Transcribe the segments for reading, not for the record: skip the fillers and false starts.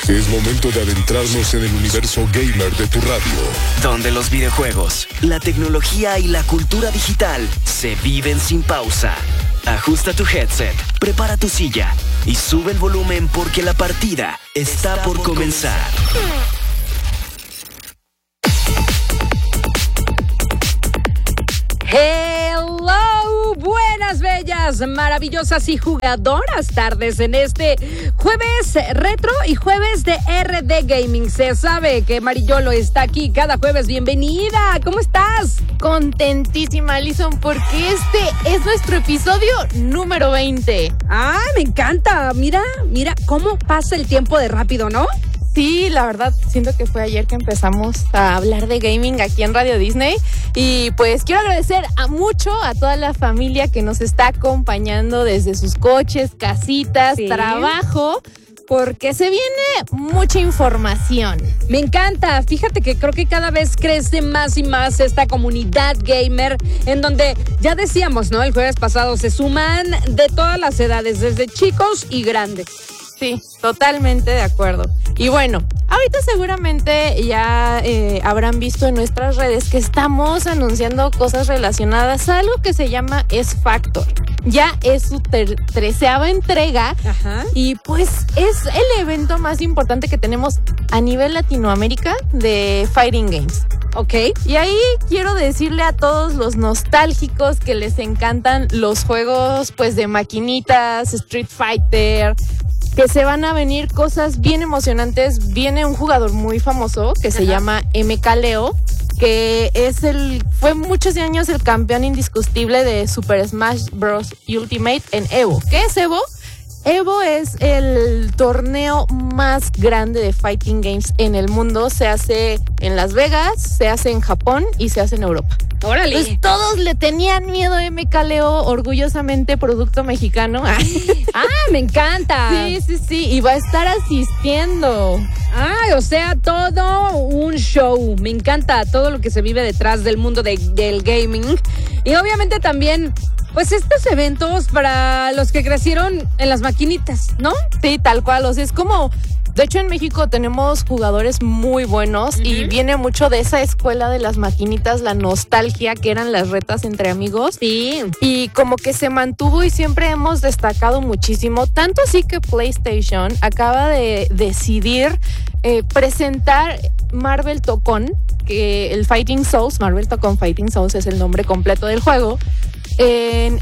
Es momento de adentrarnos en el universo gamer de tu radio, donde los videojuegos, la tecnología y la cultura digital se viven sin pausa. Ajusta tu headset, prepara tu silla y sube el volumen porque la partida está por comenzar. Hello, buenas, bellas, maravillosas y jugadoras tardes en este jueves retro y jueves de RD Gaming. Se sabe que Mariolo está aquí cada jueves. Bienvenida, ¿cómo estás? Contentísima, Alison, porque este es nuestro episodio número 20. Ah, me encanta. Mira cómo pasa el tiempo de rápido, ¿no? Sí, la verdad, siento que fue ayer que empezamos a hablar de gaming aquí en Radio Disney. Y pues quiero agradecer mucho a toda la familia que nos está acompañando desde sus coches, casitas, trabajo, porque se viene mucha información. Me encanta. Fíjate que creo que cada vez crece más y más esta comunidad gamer, en donde ya decíamos, ¿no? El jueves pasado se suman de todas las edades, desde chicos y grandes. Sí, totalmente de acuerdo. Y bueno, ahorita seguramente ya habrán visto en nuestras redes que estamos anunciando cosas relacionadas a algo que se llama S-Factor. Ya es su 13ª entrega. Ajá. Y pues es el evento más importante que tenemos a nivel Latinoamérica de Fighting Games. Ok. Y ahí quiero decirle a todos los nostálgicos que les encantan los juegos pues de maquinitas, Street Fighter, que se van a venir cosas bien emocionantes. Viene un jugador muy famoso que se llama MKLeo, que fue muchos años el campeón indiscutible de Super Smash Bros. Ultimate en Evo. ¿Qué es Evo? Evo es el torneo más grande de Fighting Games en el mundo. Se hace en Las Vegas, se hace en Japón y se hace en Europa. ¡Órale! Pues todos le tenían miedo a MKLeo, orgullosamente producto mexicano. Me encanta. Sí, y va a estar asistiendo. O sea, todo un show. Me encanta todo lo que se vive detrás del mundo del gaming. Y obviamente también, pues estos eventos para los que crecieron en las maquinitas, ¿no? Sí, tal cual. O sea, es como... De hecho, en México tenemos jugadores muy buenos y viene mucho de esa escuela de las maquinitas, la nostalgia, que eran las retas entre amigos. Sí. Y como que se mantuvo y siempre hemos destacado muchísimo. Tanto así que PlayStation acaba de decidir presentar Marvel Tokon, que el Fighting Souls, Marvel Tokon Fighting Souls es el nombre completo del juego, en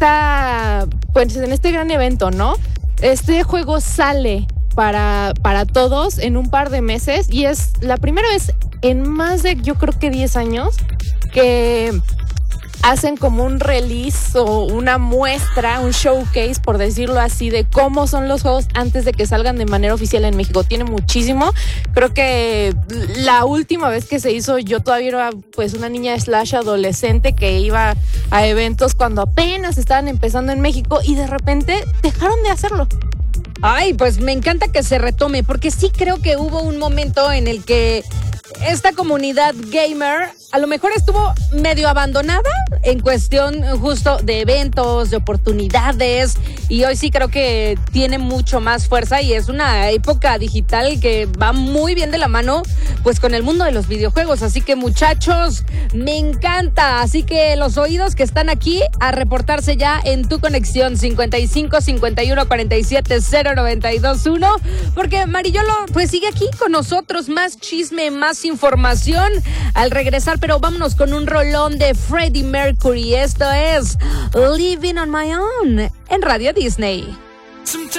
este gran evento, ¿no? Este juego sale para todos en un par de meses y es la primera vez en más de, yo creo que 10 años que hacen como un release o una muestra, un showcase, por decirlo así, de cómo son los juegos antes de que salgan de manera oficial en México. Tiene muchísimo. Creo que la última vez que se hizo, yo todavía era pues una niña / adolescente que iba a eventos cuando apenas estaban empezando en México y de repente dejaron de hacerlo. Ay, pues me encanta que se retome, porque sí creo que hubo un momento en el que esta comunidad gamer a lo mejor estuvo medio abandonada en cuestión justo de eventos, de oportunidades, y hoy sí creo que tiene mucho más fuerza y es una época digital que va muy bien de la mano pues con el mundo de los videojuegos. Así que, muchachos, me encanta. Así que los oídos que están aquí a reportarse ya en tu conexión 55 51 47 0921, porque Mariolo pues sigue aquí con nosotros. Más chisme, más información al regresar, pero vámonos con un rolón de Freddie Mercury. Esto es Living on My Own en Radio Disney.